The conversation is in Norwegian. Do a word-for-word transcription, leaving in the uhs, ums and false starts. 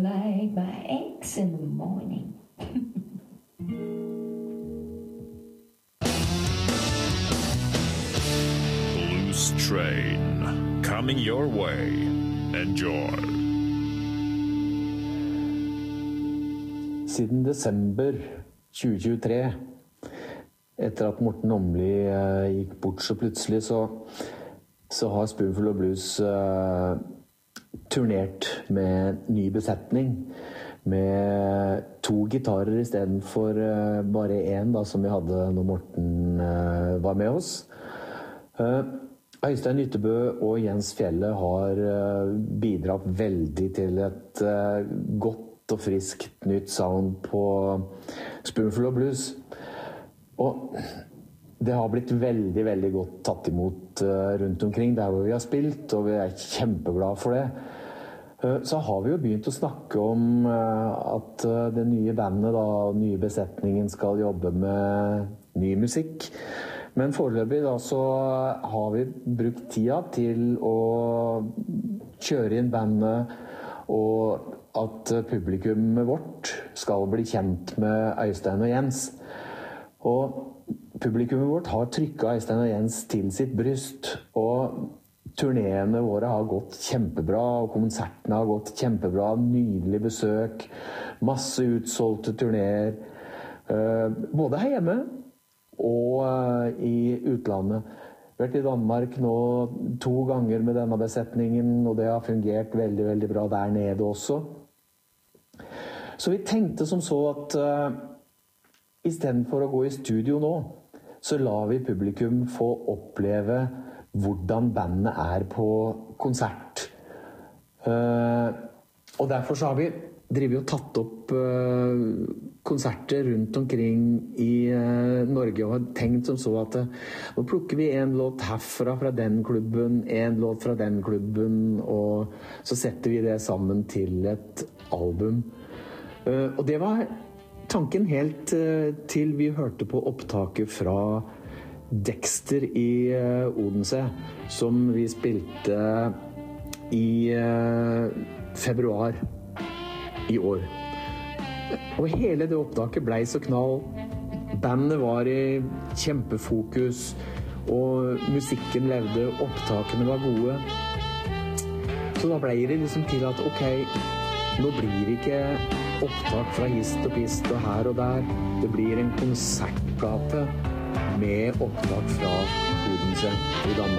Like my eggs in the morning. Blues Train, coming your way. Enjoy. Siden desember tjue tjuetre, etter at Morten Åmli uh, gikk bort så plutselig, så, så har Spoonful of Blues uh, turnert med ny besetning, med to gitarer i stedet for uh, bare en da, som vi hadde når Morten uh, var med oss. Uh, Øystein Ytterbø og Jens Fjelle har uh, bidratt veldig til et uh, godt og friskt nytt sound på Spoonful of Blues. Og det har blitt veldig, veldig godt tatt imot uh, rundt omkring der hvor vi har spilt, og vi er kjempeglade for det. Uh, så har vi jo begynt å snakke om uh, at uh, det nye bandet, da, nye besetningen, skal jobbe med ny musikk. Men foreløpig da så har vi brukt tida til å kjøre inn bandet, og at publikummet vårt skal bli kjent med Øystein og Jens. Og publikummet vårt har trykket Øystein og Jens til sitt bryst, og turnéene våre har gått kjempebra, og konsertene har gått kjempebra, nydelig besøk, masse utsolgte turnéer, både her hjemme og i utlandet. Vi har vært i Danmark nå to ganger med denne besetningen, og det har fungert veldig, veldig bra der nede også. Så vi tenkte som så at uh, i stedet for å gå i studio nå, så lar vi publikum få oppleve hvordan bandet er på konsert. Uh, og derfor så har vi drivet og tatt opp uh, konserter rundt omkring i uh, Norge, og har tenkt som så at uh, nå plukker vi en låt herfra fra den klubben, en låt fra den klubben, og så setter vi det sammen til et album. Uh, og det var tanken helt uh, til vi hørte på opptaket fra Dexter i uh, Odense, som vi spilte i uh, februar i år. Og hele det opptaket ble så knall. Bandet var i kjempefokus, og musikken levde, opptakene var gode. Så da ble det liksom til at ok, nå blir det ikke opptak fra hist og pist og her og der. Det blir en konsertplate med opptak fra Odense i Danmark.